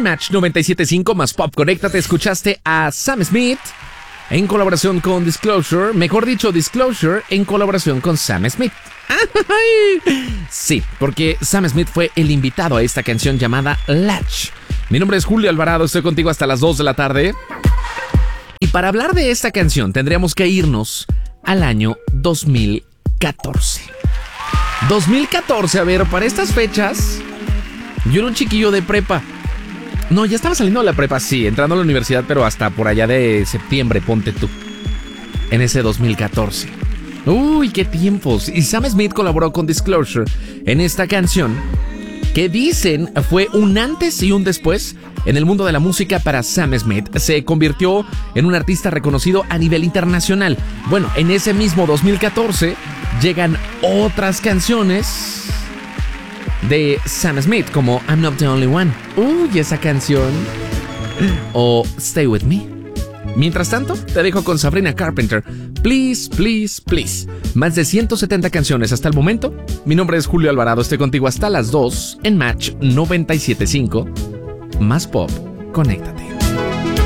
Match 97.5 más Pop. Conéctate, escuchaste a Sam Smith en colaboración con Disclosure. Mejor dicho, Disclosure en colaboración con Sam Smith. Sí, porque Sam Smith fue el invitado a esta canción llamada Latch. Mi nombre es Julio Alvarado, estoy contigo hasta las 2 de la tarde. Y para hablar de esta canción tendríamos que irnos al año 2014. 2014, a ver, para estas fechas yo era un chiquillo de prepa. No, ya estaba saliendo de la prepa, sí, entrando a la universidad, pero hasta por allá de septiembre, ponte tú. En ese 2014. Uy, qué tiempos. Y Sam Smith colaboró con Disclosure en esta canción que dicen fue un antes y un después en el mundo de la música para Sam Smith. Se convirtió en un artista reconocido a nivel internacional. Bueno, en ese mismo 2014 llegan otras canciones de Sam Smith, como I'm Not the Only One. Uy, esa canción. O Stay With Me. Mientras tanto, te dejo con Sabrina Carpenter. Please, please, please. Más de 170 canciones hasta el momento. Mi nombre es Julio Alvarado, estoy contigo hasta las 2 en Match 97.5. Más Pop, conéctate.